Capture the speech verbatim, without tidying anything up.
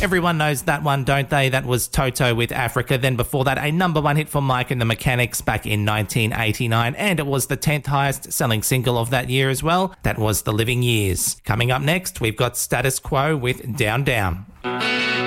Everyone knows that one, don't they? That was Toto with Africa. Then before that, a number one hit for Mike and the Mechanics back in nineteen eighty-nine, and it was the tenth highest selling single of that year as well. That was The Living Years. Coming up next, we've got Status Quo with Down Down.